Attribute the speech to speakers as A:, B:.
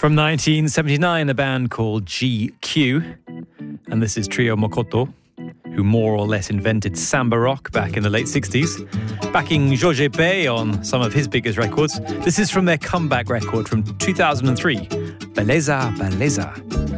A: From 1979, a band called GQ. And this is Trio Mokoto, who more or less invented samba rock back in the late 60s. Backing Jorge Ben on some of his biggest records. This is from their comeback record from 2003, Beleza Beleza.